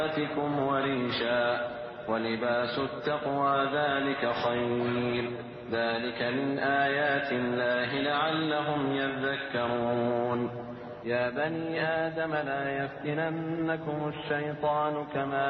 أَصْوَاتِكُمْ وَرِيشًا وَلِبَاسُ التَّقْوَىٰ ذَٰلِكَ خَيْرٌ ذَٰلِكَ مِنْ آيَاتِ اللَّهِ لَعَلَّهُمْ يَذَّكَّرُونَ يَا بَنِي آدَمَ لَا يَفْتِنَنَّكُمُ الشَّيْطَانُ كَمَا